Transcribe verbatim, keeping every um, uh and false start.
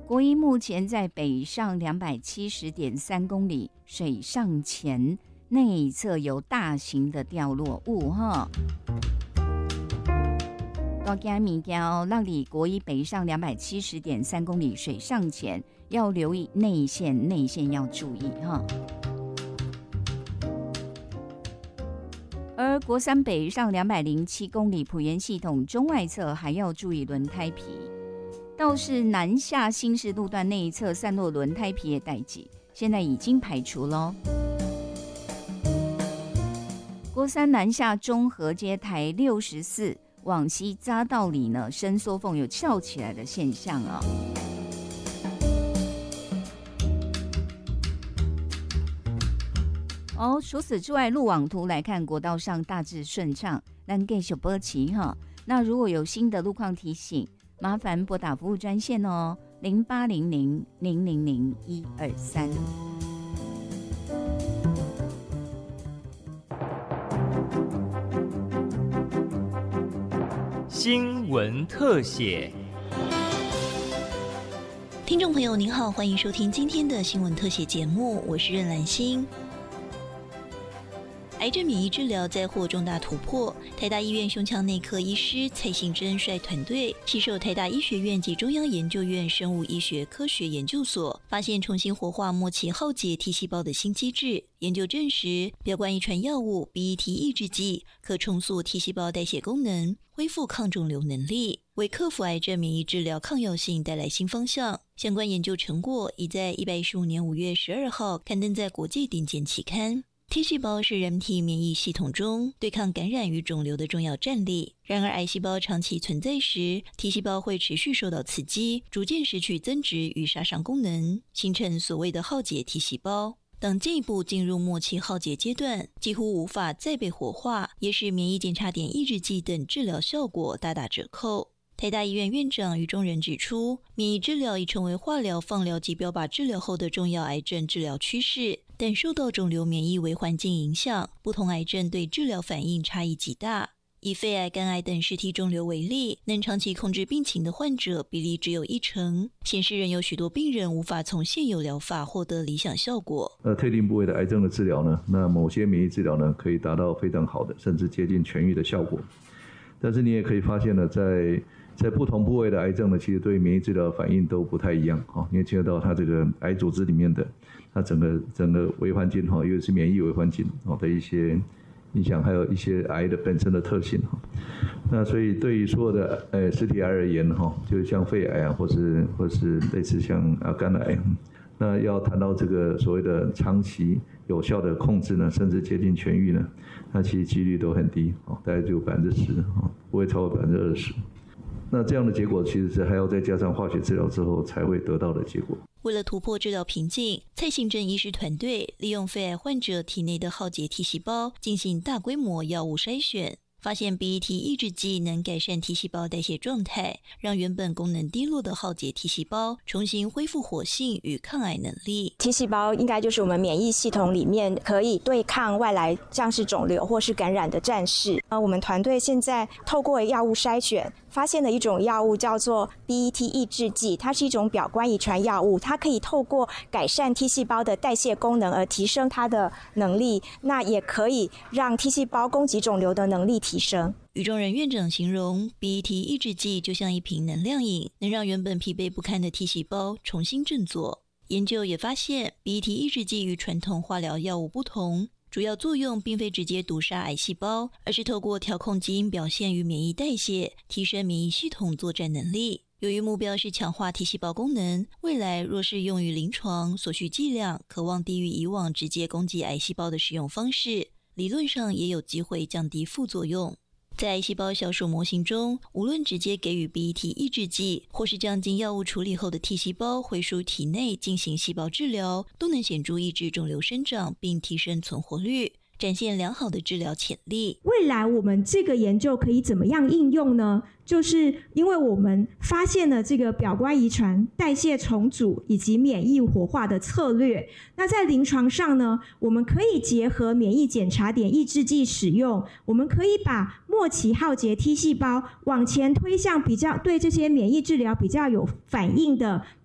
国一目前在北上 两百七十点三 公里水上前内侧有大型的掉落物哈。大家物件哦，让你国一北上 两百七十点三 公里水上前要留意内线，内线要注意哈。而国三北上 两百零七 公里埔盐系统中外侧还要注意轮胎皮。倒是南下新市路段那一侧散落轮胎皮的代际，现在已经排除咯。国三南下中和街台六十四往西匝道里呢，伸缩缝有翘起来的现象啊。哦，除此之外，路网图来看，国道上大致顺畅，咱继续保持哈。那如果有新的路况提醒，麻烦拨打服务专线哦，零八零零零零零一二三。 新闻特写， 听众朋友您好，欢迎收听今天的新闻特写节目，我是任兰心。癌症免疫治疗再获重大突破，台大医院胸腔内科医师蔡信珍率团队携手台大医学院及中央研究院生物医学科学研究所，发现重新活化末期浩劫 T 细胞的新机制。研究证实，表观遗传药物 B E T 抑制剂可重塑 T 细胞代谢功能，恢复抗肿瘤能力，为克服癌症免疫治疗抗药性带来新方向。相关研究成果已在一百一十五年五月十二号刊登在国际顶尖期刊。T 细胞是人体免疫系统中对抗感染与肿瘤的重要战力。然而，癌细胞长期存在时 ，T 细胞会持续受到刺激，逐渐失去增殖与杀伤功能，形成所谓的浩劫 T 细胞。当进一步进入末期浩劫阶段，几乎无法再被活化，也使免疫检查点抑制剂等治疗效果大打折扣。台大医院院长于中仁指出，免疫治疗已成为化疗、放疗及标靶治疗后的重要癌症治疗趋势，但受到肿瘤免疫微环境影响，不同癌症对治疗反应差异极大。以肺癌、肝癌等实体肿瘤为例，能长期控制病情的患者比例只有一成，显示仍有许多病人无法从现有疗法获得理想效果。 呃，特定部位的癌症的治疗呢，那某些免疫治疗呢，可以达到非常好的，甚至接近痊愈的效果。但是你也可以发现呢，在在不同部位的癌症呢，其实对免疫治疗反应都不太一样哈。你也听得到它这个癌组织里面的它整个整个微环境哈，尤其是免疫微环境哦的一些影响，还有一些癌的本身的特性哈。那所以对于所有的呃实体癌而言哈，就像肺癌啊，或是或是类似像啊肝癌，那要谈到这个所谓的长期有效的控制呢，甚至接近痊愈呢，那其实几率都很低哦，大概就百分之十哦，不会超过百分之二十。那这样的结果其实是还要再加上化学治疗之后才会得到的结果。 为了突破治疗瓶颈，蔡信珍医师团队利用肺癌患者体内的浩劫 T 细胞进行大规模药物筛选，发现 B E T 抑制剂能改善 T 细胞代谢状态，让原本功能低落的浩劫 T 细胞重新恢复活性与抗癌能力。 T 细胞应该就是我们免疫系统里面可以对抗外来像是肿瘤或是感染的战士。呃，我们团队现在透过药物筛选发现了一种药物叫做 B E T 抑制剂，它是一种表观遗传药物，它可以透过改善 T 细胞的代谢功能而提升它的能力，那也可以让 T 细胞攻击肿瘤的能力提升。 于中仁院长形容 B E T 抑制剂就像一瓶能量饮，能让原本疲惫不堪的 T 细胞重新振作。研究也发现 B E T 抑制剂与传统化疗药物不同，主要作用并非直接毒杀癌细胞，而是透过调控基因表现与免疫代谢，提升免疫系统作战能力。由于目标是强化 T 细胞功能，未来若是用于临床，所需剂量可望低于以往直接攻击癌细胞的使用方式，理论上也有机会降低副作用。在癌细胞小鼠模型中，无论直接给予 B E T 抑制剂，或是将经药物处理后的 T 细胞回输体内进行细胞治疗，都能显著抑制肿瘤生长并提升存活率，展现良好的治疗潜力。 未来我们这个研究可以怎么样应用呢？就是因为我们发现了这个表观遗传、代谢重组以及免疫活化的策略。那在临床上呢，我们可以结合免疫检查点抑制剂使用，我们可以把末期浩劫 T 细胞往前推向比较对这些免疫治疗比较有反应的